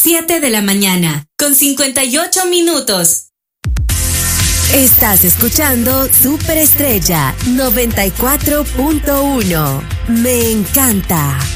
7 de la mañana, con 58 minutos. Estás escuchando Superestrella 94.1. Me encanta.